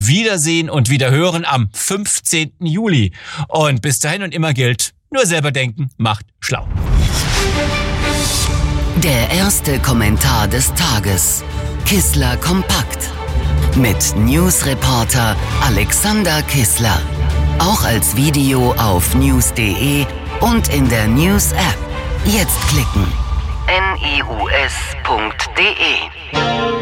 Wiedersehen und Wiederhören am 15. Juli. Und bis dahin und immer gilt, nur selber denken macht schlau. Der erste Kommentar des Tages. Kissler kompakt. Mit Newsreporter Alexander Kissler. Auch als Video auf news.de und in der News-App. Jetzt klicken. news.de